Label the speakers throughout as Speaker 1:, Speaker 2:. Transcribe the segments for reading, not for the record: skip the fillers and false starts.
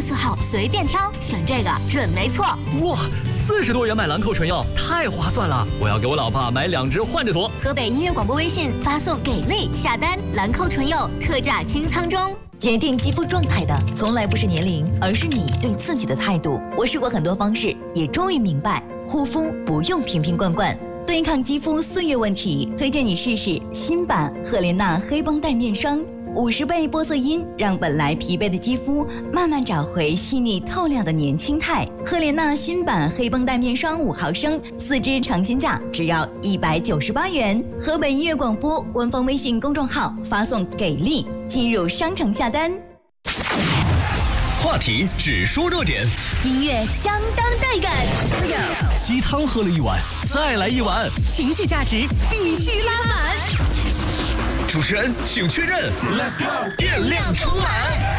Speaker 1: 色号随便挑，选这个准没错。
Speaker 2: 哇，40多元买兰蔻纯药太划算了！我要给我老婆买2支换着涂。
Speaker 1: 河北音乐广播微信发送给力下单，兰蔻纯柚特价清仓中。
Speaker 3: 决定肌肤状态的从来不是年龄，而是你对自己的态度。我试过很多方式，也终于明白，护肤不用瓶瓶罐罐。对抗肌肤岁月问题，推荐你试试新版赫莲娜黑绷带面霜，50倍玻色因，让本来疲惫的肌肤慢慢找回细腻透亮的年轻态。赫莲娜新版黑绷带面霜5毫升，4支尝鲜价只要198元。河北音乐广播官方微信公众号发送给力，进入商城下单。
Speaker 2: 话题只说热点，
Speaker 1: 音乐相当带感，
Speaker 2: 鸡汤喝了1碗，再来1碗，
Speaker 1: 情绪价值必须拉满。
Speaker 2: 主持人请确认 ，Let's go， 电量充满。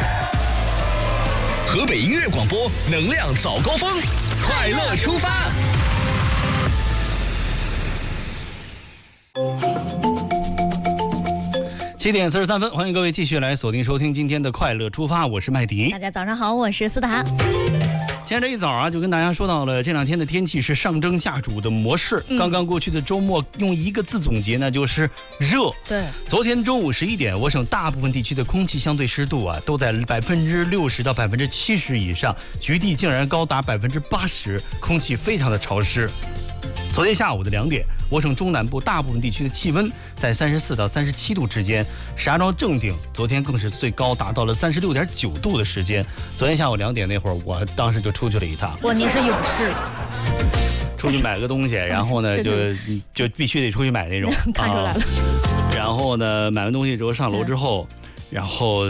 Speaker 2: 河北音乐广播能量早高峰，快乐出发。7点43分，欢迎各位继续来锁定收听今天的快乐出发，我是麦迪。
Speaker 1: 大家早上好，我是斯塔。
Speaker 2: 今天这一早啊，就跟大家说到了这2天的天气是上蒸下煮的模式。刚刚过去的周末，用一个字总结呢，就是热。
Speaker 1: 对，
Speaker 2: 昨天中午11点，我省大部分地区的空气相对湿度啊，都在60%到70%以上，局地竟然高达80%，空气非常的潮湿。昨天下午的2点，我省中南部大部分地区的气温在34到37度之间。石家庄正定昨天更是最高达到了36.9度的时间。昨天下午2点那会儿，我当时就出去了一趟。
Speaker 1: 哇，你是勇士！
Speaker 2: 出去买个东西，然后呢就必须得出去买那种。
Speaker 1: 看出来了。
Speaker 2: 然后呢，买完东西之后上楼之后，然后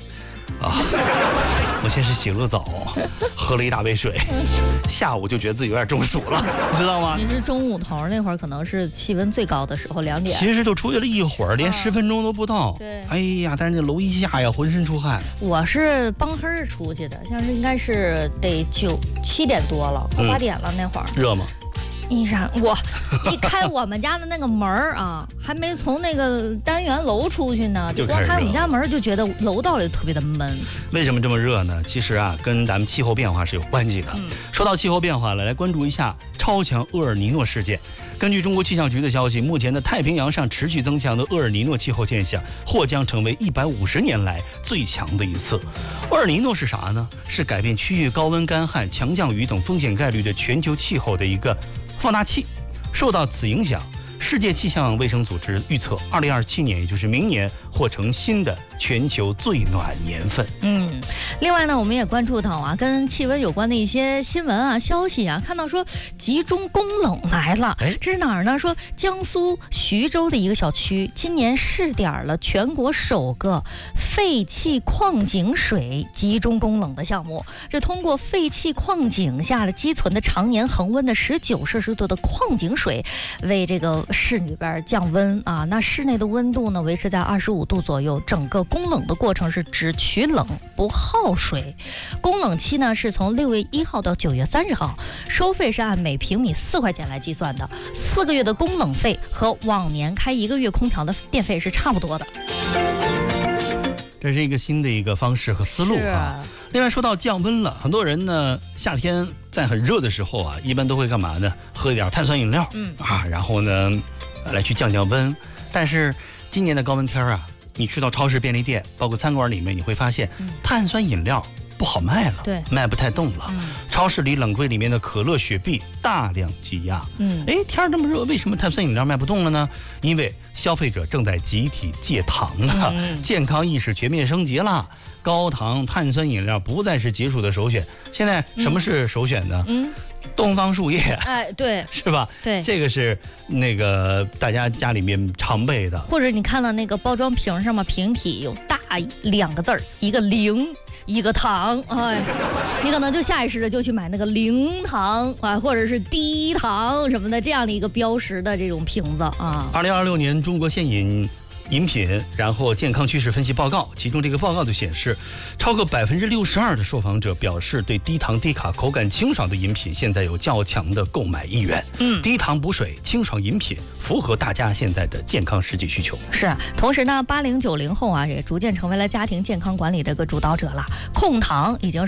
Speaker 2: 我先是洗了澡，喝了一大杯水，下午就觉得自己有点中暑了，你知道吗？
Speaker 4: 你是中午头那会儿，可能是气温最高的时候，2点。
Speaker 2: 其实就出去了一会儿，连10分钟都不到。
Speaker 4: 对。
Speaker 2: 哎呀，但是那楼一下呀，浑身出汗。
Speaker 4: 我是帮黑儿出去的，像是应该是得7点多了，快8点了那会儿。
Speaker 2: 热吗？
Speaker 4: 依然，我一开我们家的那个门啊，还没从那个单元楼出去呢，就光开我们家门就觉得楼道里特别的闷。
Speaker 2: 为什么这么热呢？其实啊，跟咱们气候变化是有关系的。说到气候变化了，来关注一下超强厄尔尼诺事件。根据中国气象局的消息，目前的太平洋上持续增强的厄尔尼诺气候现象，或将成为150年来最强的一次。厄尔尼诺是啥呢？是改变区域高温、干旱、强降雨等风险概率的全球气候的一个放大器。受到此影响，世界气象卫生组织预测，2027年，也就是明年，或成新的全球最暖年份。
Speaker 4: 另外呢，我们也关注到啊，跟气温有关的一些新闻啊、消息啊，看到说集中供冷来了。这是哪儿呢？说江苏徐州的一个小区，今年试点了全国首个废弃矿井水集中供冷的项目。这通过废弃矿井下了积存的常年恒温的19摄氏度的矿井水，为这个市里边降温啊。那室内的温度呢维持在25度左右，整个供冷的过程是只取冷不耗水。供冷期呢是从6月1号到9月30号，收费是按每平米4块钱来计算的。4个月的供冷费和往年开1个月空调的电费是差不多的。
Speaker 2: 这是一个新的一个方式和思路啊。另外说到降温了，很多人呢夏天在很热的时候啊，一般都会干嘛呢？喝一点碳酸饮料，然后呢来去降温。但是今年的高温天啊，你去到超市、便利店，包括餐馆里面，你会发现碳酸饮料不好卖了，
Speaker 4: 对，
Speaker 2: 卖不太动了。超市里冷柜里面的可乐、雪碧大量积压。天这么热，为什么碳酸饮料卖不动了呢？因为消费者正在集体戒糖了，健康意识全面升级了。高糖碳酸饮料不再是解暑的首选。现在什么是首选呢？东方树叶，
Speaker 4: 对，
Speaker 2: 是吧？
Speaker 4: 对，
Speaker 2: 这个是那个大家家里面常备的。
Speaker 4: 或者你看到那个包装瓶上面瓶体有大2个字儿，一个0，一个糖，你可能就下意识的就去买那个0糖啊，或者是低糖什么的这样的一个标识的这种瓶子啊。
Speaker 2: 2026年中国现饮品，然后健康趋势分析报告，其中这个报告就显示，超过62%的受访者表示对低糖低卡、口感清爽的饮品现在有较强的购买意愿。低糖补水、清爽饮品符合大家现在的健康实际需求。
Speaker 4: 是，同时呢，80、90后啊也逐渐成为了家庭健康管理的一个主导者了。控糖已经